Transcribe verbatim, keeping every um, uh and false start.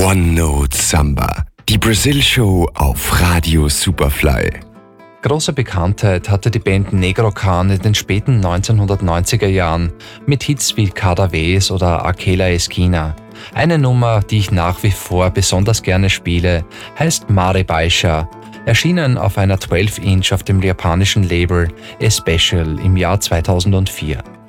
One Note Samba, die Brazil Show auf Radio Superfly. Große Bekanntheit hatte die Band Negro Khan in den späten neunzehnhundertneunziger Jahren mit Hits wie Cada Vez oder Aquella Esquina. Eine Nummer, die ich nach wie vor besonders gerne spiele, heißt Mare Baixo, erschienen auf einer zwölf Inch auf dem japanischen Label Especial im Jahr zweitausendvier.